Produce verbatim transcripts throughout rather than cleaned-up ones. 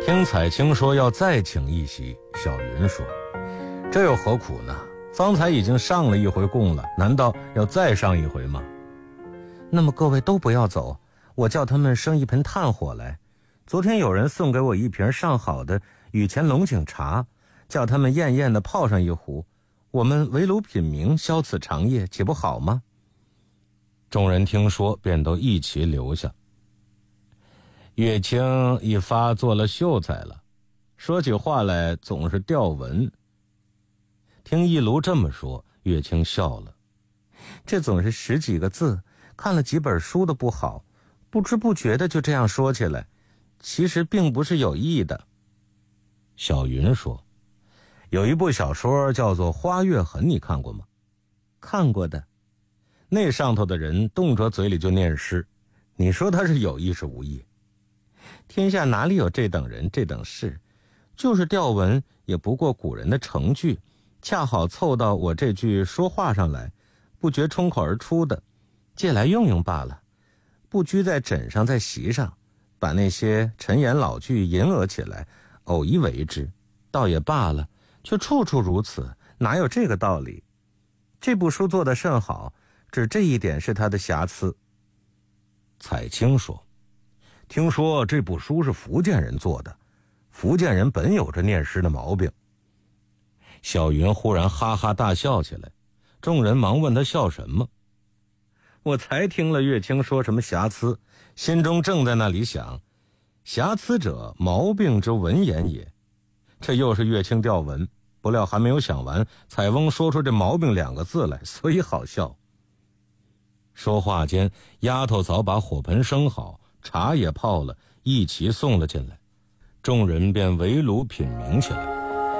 听彩青说要再请一席，小云说：“这又何苦呢？方才已经上了一回供了，难道要再上一回吗？”那么各位都不要走，我叫他们生一盆炭火来。昨天有人送给我一瓶上好的雨前龙井茶，叫他们艳艳的泡上一壶，我们围炉品茗，消此长夜，岂不好吗？众人听说，便都一齐留下。月清一发做了秀才了，说起话来总是吊文。听一卢这么说，月清笑了，这总是十几个字，看了几本书的不好，不知不觉的就这样说起来，其实并不是有意的。小云说：“有一部小说叫做《花月痕》，你看过吗？”看过的。那上头的人动辄嘴里就念诗，你说他是有意是无意？天下哪里有这等人这等事，就是调文也不过古人的成句，恰好凑到我这句说话上来，不觉冲口而出的，借来用用罢了，不拘在枕上在席上，把那些陈言老句吟额起来，偶一为之，倒也罢了，却处处如此，哪有这个道理？这部书做得甚好，只这一点是他的瑕疵。彩青说：“听说这部书是福建人做的，福建人本有着念诗的毛病。”小云忽然哈哈大笑起来，众人忙问他笑什么。我才听了月清说什么瑕疵，心中正在那里想，瑕疵者毛病之文言也。这又是月清调文，不料还没有想完，彩翁说出这毛病两个字来，所以好笑。说话间，丫头早把火盆生好，茶也泡了，一齐送了进来，众人便围炉品茗起来。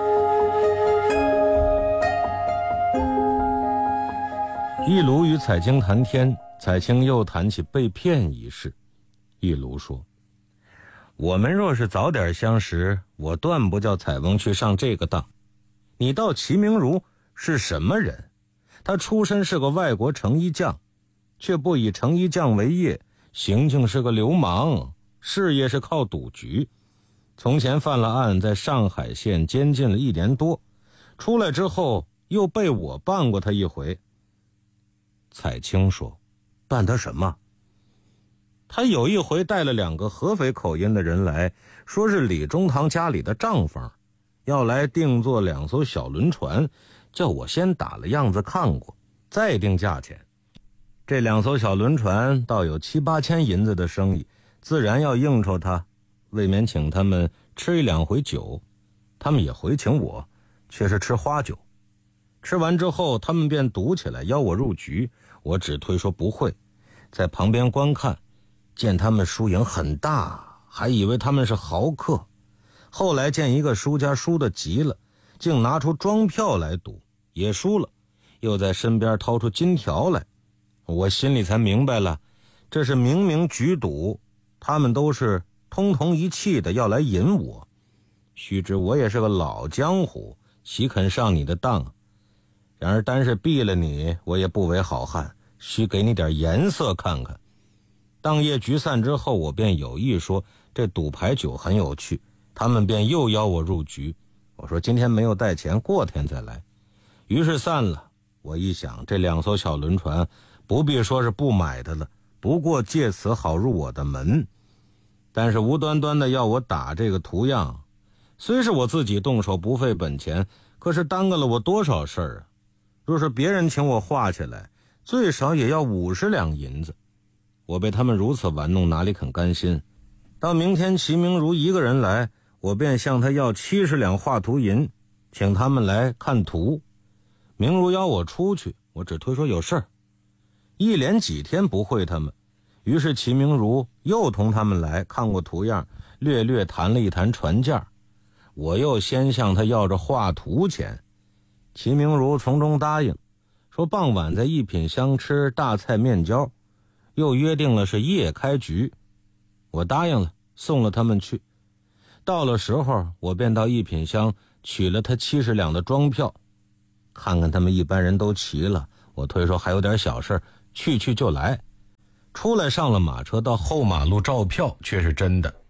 一卢与彩青谈天，彩青又谈起被骗一事。一卢说：“我们若是早点相识，我断不叫彩翁去上这个当。你道齐明儒是什么人？他出身是个外国成衣匠，却不以成衣匠为业，行径是个流氓，事业是靠赌局。从前犯了案，在上海县监禁了一年多，出来之后又被我办过他一回。”彩青说：“办他什么？”他有一回带了两个合肥口音的人来，说是李中堂家里的账房，要来定做两艘小轮船，叫我先打了样子看过，再定价钱。这两艘小轮船倒有七八千银子的生意，自然要应酬他，未免请他们吃一两回酒，他们也回请我，却是吃花酒。吃完之后，他们便赌起来，邀我入局，我只推说不会，在旁边观看，见他们输赢很大，还以为他们是豪客。后来见一个输家输得急了，竟拿出庄票来赌，也输了，又在身边掏出金条来。我心里才明白了，这是明明局赌，他们都是通同一气的要来引我。须知我也是个老江湖，岂肯上你的当？然而单是毙了你，我也不为好汉，须给你点颜色看看。当夜局散之后，我便有意说这赌牌酒很有趣，他们便又邀我入局。我说今天没有带钱，过天再来。于是散了。我一想，这两艘小轮船不必说是不买的了，不过借此好入我的门。但是无端端的要我打这个图样，虽是我自己动手不费本钱，可是耽搁了我多少事儿啊！若是别人请我画起来，最少也要五十两银子。我被他们如此玩弄，哪里肯甘心？到明天齐明儒一个人来，我便向他要七十两画图银，请他们来看图。明儒邀我出去，我只推说有事儿，一连几天不会他们。于是齐明儒又同他们来看过图样，略略谈了一谈船价，我又先向他要着画图钱。齐明儒从中答应，说傍晚在一品香吃大菜面椒，又约定了是夜开局。我答应了，送了他们去。到了时候，我便到一品香取了他七十两的庄票。看看他们一般人都齐了，我推说还有点小事，去去就来。出来上了马车，到后马路照票，却是真的。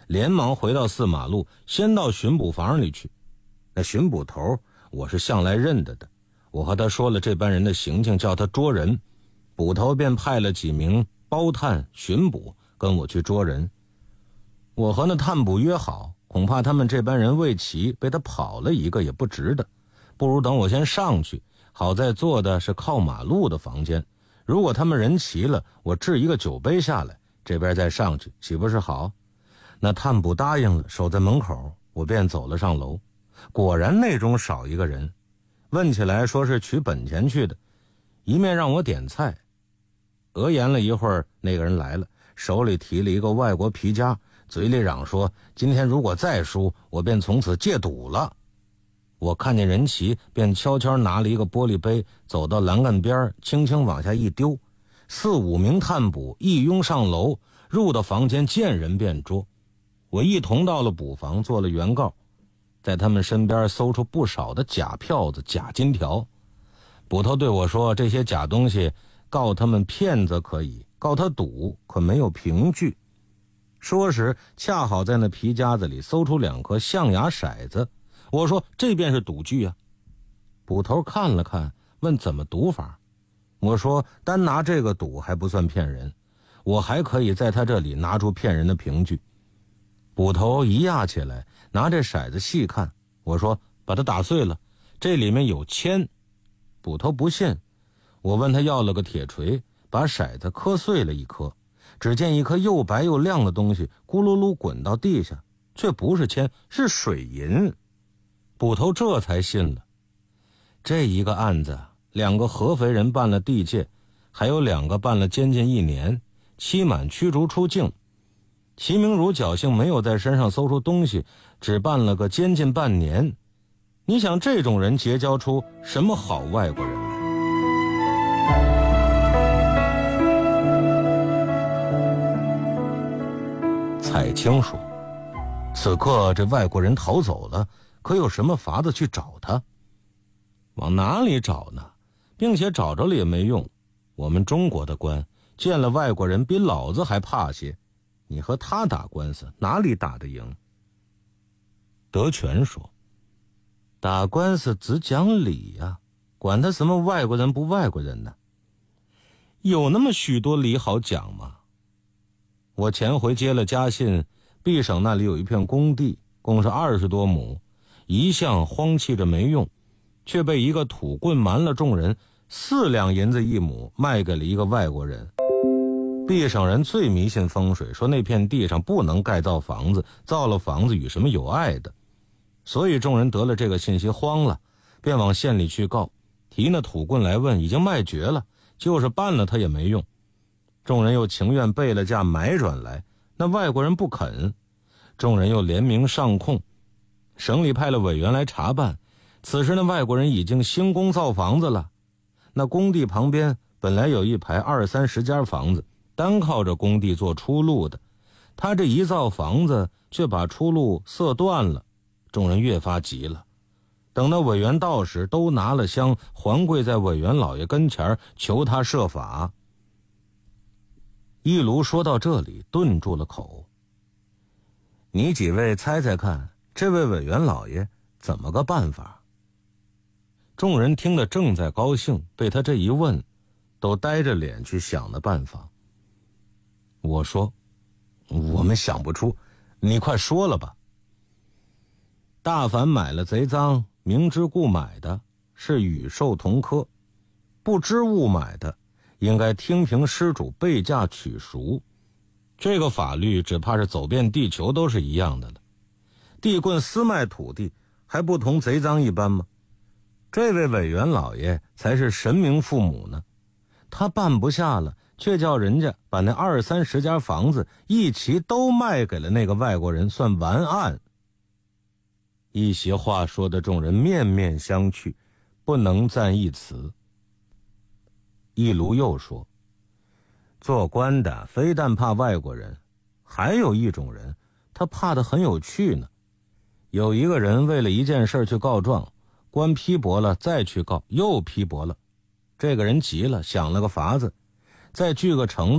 连忙回到四马路，先到巡捕房里去。那巡捕头我是向来认得的，我和他说了这班人的行径，叫他捉人，捕头便派了几名包探巡捕跟我去捉人。我和那探捕约好，恐怕他们这班人未齐，被他跑了一个也不值得，不如等我先上去，好在坐的是靠马路的房间，如果他们人齐了，我掷一个酒杯下来，这边再上去，岂不是好？那探捕答应了，守在门口，我便走了上楼。果然内中少一个人，问起来说是取本钱去的，一面让我点菜。讹言了一会儿，那个人来了，手里提了一个外国皮夹，嘴里嚷说今天如果再输，我便从此戒赌了。我看见人齐，便悄悄拿了一个玻璃杯，走到栏杆边，轻轻往下一丢，四五名探捕一拥上楼，入到房间，见人便捉。我一同到了捕房，做了原告，在他们身边搜出不少的假票子、假金条。捕头对我说，这些假东西告他们骗子可以，告他赌可没有凭据。说时恰好在那皮夹子里搜出两颗象牙骰子，我说这便是赌具啊。捕头看了看，问怎么赌法。我说单拿这个赌还不算骗人，我还可以在他这里拿出骗人的凭据。捕头一压起来，拿这骰子细看，我说把它打碎了，这里面有铅。捕头不信，我问他要了个铁锤，把骰子磕碎了一颗，只见一颗又白又亮的东西咕噜噜滚到地下，却不是铅，是水银。捕头这才信了。这一个案子，两个合肥人办了地界，还有两个办了监禁一年，期满驱逐出境。齐明儒侥幸没有在身上搜出东西，只办了个监禁半年。你想这种人结交出什么好外国人来？彩青说，此刻这外国人逃走了，可有什么法子去找他？往哪里找呢？并且找着了也没用。我们中国的官见了外国人比老子还怕些，你和他打官司哪里打得赢？德全说，打官司只讲理呀、啊，管他什么外国人不外国人呢？有那么许多理好讲吗？我前回接了家信，毕省那里有一片工地，共是二十多亩，一向荒弃着没用，却被一个土棍瞒了众人，四两银子一亩卖给了一个外国人。毕省人最迷信风水，说那片地上不能盖造房子，造了房子与什么有碍的。所以众人得了这个信息慌了，便往县里去告，提那土棍来问，已经卖绝了，就是办了他也没用。众人又情愿备了价买转来，那外国人不肯。众人又联名上控，省里派了委员来查办。此时那外国人已经兴工造房子了，那工地旁边本来有一排二三十家房子，单靠着工地做出路的，他这一造房子却把出路塞断了。众人越发急了，等那委员到时，都拿了香还跪在委员老爷跟前求他设法。一卢说到这里顿住了口，你几位猜猜看，这位委员老爷怎么个办法？众人听得正在高兴，被他这一问，都呆着脸去想的办法。我说我们想不出，你快说了吧。大凡买了贼赃，明知故买的，是与受同科；不知误买的，应该听凭失主备价取赎。这个法律只怕是走遍地球都是一样的了。地棍私卖土地，还不同贼赃一般吗？这位委员老爷才是神明父母呢，他办不下了，却叫人家把那二三十家房子一齐都卖给了那个外国人，算完案。一席话说的众人面面相觑，不能赞一词。一卢又说，做官的非但怕外国人，还有一种人他怕得很有趣呢。有一个人为了一件事去告状，官批驳了再去告，又批驳了。这个人急了，想了个法子，再聚个城